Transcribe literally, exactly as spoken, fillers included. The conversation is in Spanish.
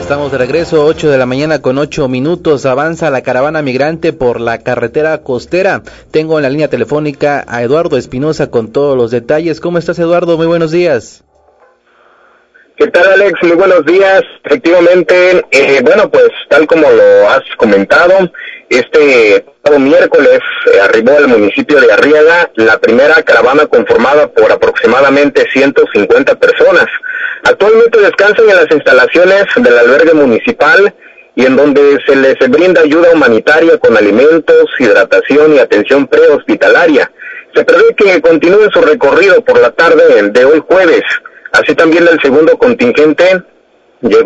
Estamos de regreso, ocho de la mañana con ocho minutos. Avanza la caravana migrante por la carretera costera. Tengo en la línea telefónica a Eduardo Espinosa con todos los detalles. ¿Cómo estás, Eduardo? Muy buenos días. ¿Qué tal, Alex? Muy buenos días. Efectivamente, eh, bueno, pues tal como lo has comentado, este miércoles eh, arribó al municipio de Arriaga la primera caravana conformada por aproximadamente ciento cincuenta personas. Actualmente descansan en las instalaciones del albergue municipal y en donde se les brinda ayuda humanitaria con alimentos, hidratación y atención prehospitalaria. Se prevé que continúen su recorrido por la tarde de hoy jueves. Así también el segundo contingente llegó